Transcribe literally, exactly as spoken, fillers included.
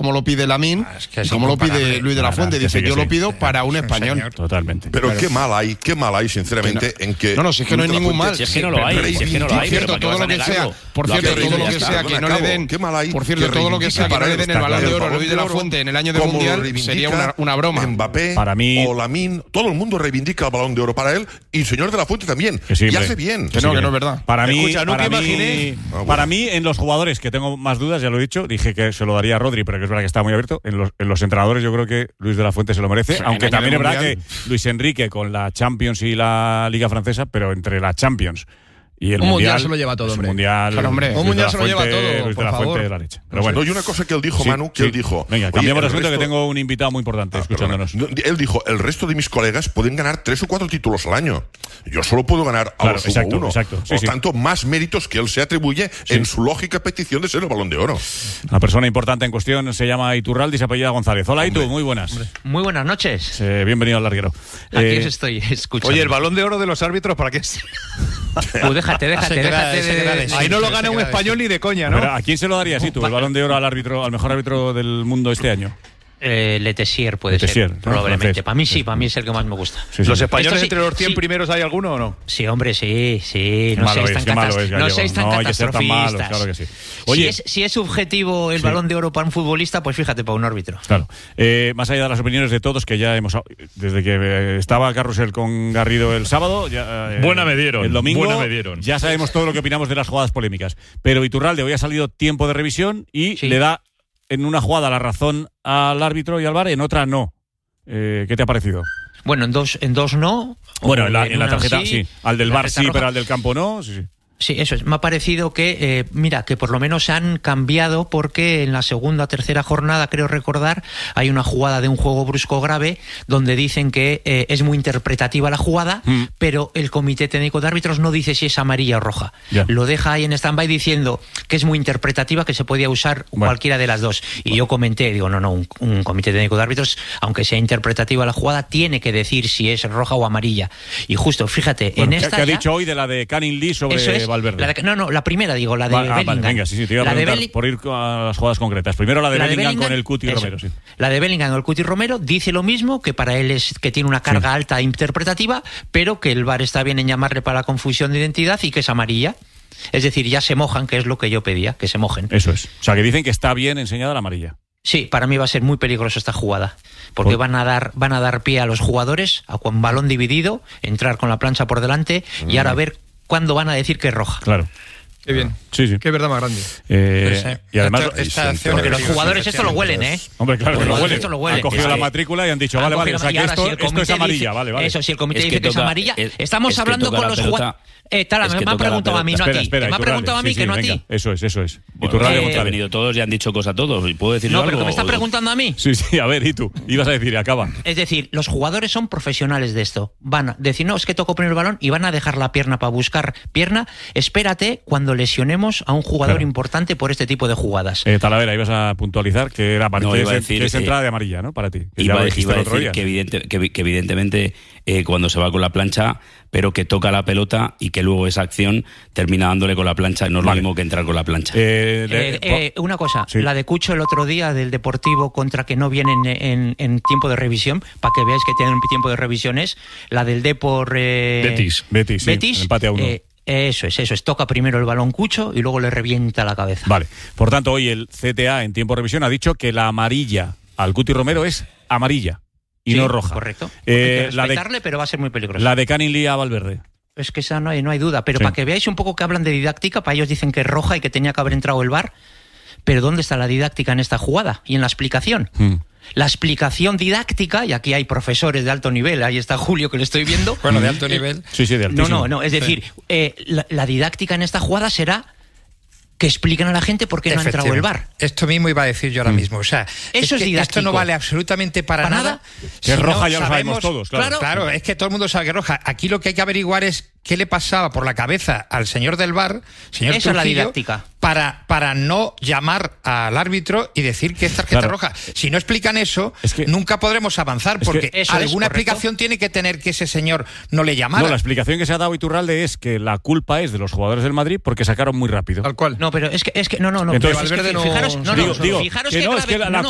como lo pide Lamine ah, es que y como lo pide Luis de la Fuente. Dice, yo lo pido para un español. Totalmente. Pero qué mal hay, qué mal hay, sinceramente, en que... No, no, si es que no hay ningún mal. Si es que no lo hay, si es que no lo hay. Por cierto, todo lo que sea, por cierto, todo lo que sea que no le den, por cierto, todo lo que sea que no le den el Balón de Oro a Luis de la Fuente en el año del Mundial sería una, una broma. Mbappé para mí, o Lamine, todo el mundo reivindica el Balón de Oro para él y el señor de la Fuente también. Sí, y hace bien. Que no, que no es verdad. Para mí, Escucha, nunca para, imaginé... mí ah, bueno. para mí, en los jugadores que tengo más dudas, ya lo he dicho, dije que se lo daría a Rodri, pero que es verdad que está muy abierto. En los, en los entrenadores yo creo que Luis de la Fuente se lo merece, sí, aunque también es verdad que Luis Enrique con la Champions y la Liga Francesa, pero entre la Champions y el un mundial, mundial se lo lleva todo, hombre. Un mundial, claro, hombre. Un mundial se lo lleva todo, Luis de la Fuente de la leche. Pero bueno, no, y una cosa que él dijo, sí, Manu, que sí. él dijo... Venga, cambiamos de asunto, resto... que tengo un invitado muy importante ah, escuchándonos. Perdona. Él dijo, el resto de mis colegas pueden ganar tres o cuatro títulos al año. Yo solo puedo ganar a claro, lo sumo exacto, uno. Exacto, sí, Por lo sí. tanto, más méritos que él se atribuye sí. en su lógica petición de ser el Balón de Oro. La persona importante en cuestión se llama Iturralde y se apellida González. Hola, Itu, muy buenas. Hombre. Muy buenas noches. Eh, bienvenido al larguero. Aquí eh, os estoy escuchando. Oye, el Balón de Oro de los árbitros, ¿para qué es? Pues déjate, déjate, Se queda- déjate se de... queda de- Ahí no lo se gana un queda español ni de coña, ¿no? Pero, ¿a quién se lo darías, Itu, el Balón de Oro al árbitro, al mejor árbitro del mundo este año? Eh, Letessier puede Letessier, ser, ¿no? probablemente. Francés. Para mí sí, para mí es el que más me gusta. Sí, sí, ¿Los sí. españoles Esto sí, entre los cien sí. primeros hay alguno o no? Sí, hombre, sí, sí. Qué No malo seáis es, tan, qué malo catas- es, no Gallego. seáis tan No hay que ser tan malos, catastrofistas. claro que sí. Si Oye, es, si es subjetivo el sí. Balón de Oro para un futbolista, pues fíjate, para un árbitro. Claro. Eh, más allá de las opiniones de todos, que ya hemos... Desde que eh, estaba Carrusel con Garrido el sábado... Ya, eh, Buena me dieron, El domingo buena me dieron. ya sabemos todo lo que opinamos de las jugadas polémicas. Pero Iturralde hoy ha salido tiempo de revisión y Sí. le da en una jugada la razón al árbitro y al V A R, en otra no. Eh, ¿Qué te ha parecido? Bueno, en dos, en dos no. Bueno, o en la, en la una tarjeta sí. Al del en V A la R sí, tarjeta pero roja. al del campo no. Sí, sí. Sí, eso es. Me ha parecido que, eh, mira, que por lo menos se han cambiado porque en la segunda o tercera jornada, creo recordar, hay una jugada de un juego brusco grave donde dicen que eh, es muy interpretativa la jugada, Mm. pero el Comité Técnico de Árbitros no dice si es amarilla o roja. Ya. Lo deja ahí en stand-by diciendo que es muy interpretativa, que se podía usar Bueno. cualquiera de las dos. Y yo comenté, digo, no, no, un, un Comité Técnico de Árbitros, aunque sea interpretativa la jugada, tiene que decir si es roja o amarilla. Y justo, fíjate, Bueno, en ¿qué, esta qué ha ya- dicho hoy de la de Canning Lee sobre eso es, Valverde? la de- no, no, la primera, digo, la de Va- ah, Bellingham. vale, venga, sí, sí, te iba a La de preguntar Belli- por ir a las jugadas concretas. Primero la de la de Bellingham, con Bellingham, el Cuti eso. Romero, sí. La de Bellingham o el Cuti Romero dice lo mismo, que para él es que tiene una carga Sí. alta interpretativa, pero que el V A R está bien en llamarle para la confusión de identidad y que es amarilla. Es decir, ya se mojan, que es lo que yo pedía, que se mojen. Eso es. O sea, que dicen que está bien enseñada la amarilla. Sí, para mí va a ser muy peligroso esta jugada, porque Por- van a dar van a dar pie a los jugadores a con balón dividido, entrar con la plancha por delante y ahora ver cuándo van a decir que es roja. Claro. Qué bien. Sí, sí. Qué verdad más grande. Eh, Pues, eh, y además... esta- esta y acción Porque los peligrosa, jugadores esto lo huelen, ¿eh? Hombre, claro, que Los lo jugadores huele. esto lo huelen. Han cogido Es la que- matrícula y han dicho, Han vale, vale, cogido o sea la- y que ahora esto, si el esto es comité amarilla, dice- vale, vale. Eso, si el comité Es dice que que es toca- amarilla, es- estamos es que hablando toca con la los pelota- jugadores. Eh, Tala, es me que me ha toca la preguntado a mí, no a Espera, ti. espera, Me ha Iturralde. preguntado a mí, Sí, que sí, no a venga. ti. Eso es, eso es. Bueno, Iturralde eh, González. han venido todos y han dicho cosas a todos. ¿Puedo decir No, algo? pero que me está O- preguntando a mí. Sí, sí, a ver, ¿y tú? Ibas a decir, acaba. Es decir, los jugadores son profesionales de esto. Van a decir, no, es que toco primero el balón y van a dejar la pierna para buscar pierna. Espérate cuando lesionemos a un jugador Claro. importante por este tipo de jugadas. Eh, Talavera, ibas a puntualizar que era para No, que iba a es, decir, que es eh, entrada de amarilla, ¿no? Para ti. Que ya Iba, lo dijiste iba a el otro decir día. que, evidente, que, que evidentemente eh, cuando se va con la plancha, pero que toca la pelota y que luego esa acción termina dándole con la plancha. No es Vale. lo mismo que entrar con la plancha. Eh, le- Eh, eh, una cosa, Sí. la de Cucho el otro día del Deportivo contra que no vienen en, en- en tiempo de revisión, para que veáis que tienen un tiempo de revisiones, la del Depor eh, Betis. Betis, sí, Betis, empate a uno. eh, eso es, eso es, toca primero el balón Cucho y luego le revienta la cabeza. Vale. Por tanto, hoy el C T A en tiempo de revisión ha dicho que la amarilla al Cuti Romero es amarilla y Sí, no roja. Correcto. Eh, Hay que la de, respetarle, pero va a ser muy peligroso. la de Canning Lee a Valverde. Es que esa no hay, no hay duda, pero Sí. para que veáis un poco que hablan de didáctica, para ellos dicen que es roja y que tenía que haber entrado el V A R, pero ¿dónde está la didáctica en esta jugada y en la explicación? Hmm. La explicación didáctica, y aquí hay profesores de alto nivel, ahí está Julio que le estoy viendo. Bueno, de alto nivel. Sí, sí, de No, altísimo. no, no, es decir, eh, la, la didáctica en esta jugada será que expliquen a la gente por qué no ha entrado el V A R. Esto mismo iba a decir yo ahora mismo. O sea, Eso es que didáctico. esto no vale absolutamente para, ¿Para nada. nada? Que es si roja no ya lo sabemos todos, claro. Claro, claro, es que todo el mundo sabe que es roja. Aquí lo que hay que averiguar es qué le pasaba por la cabeza al señor del V A R, señor Esa es la Trujillo, didáctica. Para, para no llamar al árbitro y decir que es tarjeta Claro. roja. Si no explican eso, Es que- nunca podremos avanzar, es porque que eso es, alguna correcto. explicación tiene que tener que ese señor no le llamara. No, la explicación que se ha dado Iturralde es que la culpa es de los jugadores del Madrid porque sacaron muy rápido. Tal cual. No, pero es que, es que no, no, no. Entonces, pero es que Valverde no- fijaros, no, no, digo, digo, fijaros que qué no, es grave- que la, no, la no,